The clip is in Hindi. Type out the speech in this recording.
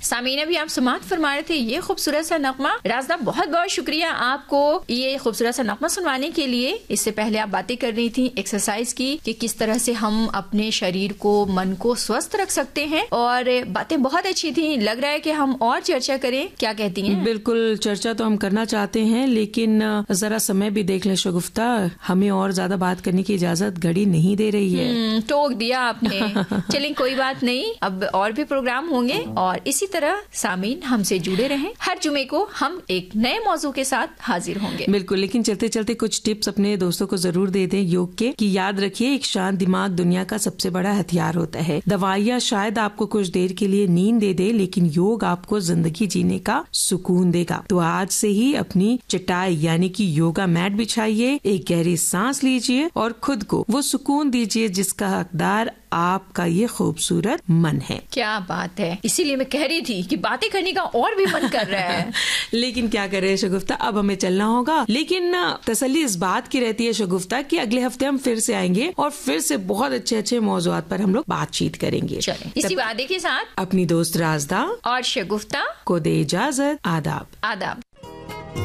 सामीना भी आप समाअत फरमा रहे थे, ये खूबसूरत सा नगमा। राजदा बहुत बहुत शुक्रिया आपको ये खूबसूरत सा नगमा सुनवाने के लिए। इससे पहले आप बातें कर रही थी एक्सरसाइज की कि किस तरह से हम अपने शरीर को, मन को स्वस्थ रख सकते हैं, और बातें बहुत अच्छी थी। लग रहा है कि हम और चर्चा करें, क्या कहती हैं? बिल्कुल, चर्चा तो हम करना चाहते हैं, लेकिन जरा समय भी देख ले शगुफ्ता, हमें और ज्यादा बात करने की इजाजत घड़ी नहीं दे रही है। टोक दिया आपने। चलिए कोई बात नहीं, अब और भी प्रोग्राम होंगे और इसी तरह सामीन हमसे जुड़े रहें। हर जुमे को हम एक नए मौजू के साथ हाजिर होंगे। बिल्कुल, लेकिन चलते चलते कुछ टिप्स अपने दोस्तों को जरूर दे दें योग के, कि याद रखिए एक शांत दिमाग दुनिया का सबसे बड़ा हथियार होता है। दवाइयाँ शायद आपको कुछ देर के लिए नींद दे दे, लेकिन योग आपको जिंदगी जीने का सुकून देगा। तो आज से ही अपनी चटाई यानी कि योगा मैट बिछाइए, एक गहरी सांस लीजिए और खुद को वो सुकून दीजिए जिसका हकदार आपका ये खूबसूरत मन है। क्या बात है, इसीलिए मैं कह रही थी कि बातें करने का और भी मन कर रहा है। लेकिन क्या करें शगुफ्ता, अब हमें चलना होगा। लेकिन तसल्ली इस बात की रहती है शगुफ्ता कि अगले हफ्ते हम फिर से आएंगे और फिर से बहुत अच्छे अच्छे मौजूआत पर हम लोग बातचीत करेंगे। चलें, इसी वादे के साथ अपनी दोस्त राजदा और शगुफ्ता को दे इजाजत। आदाब। आदाब।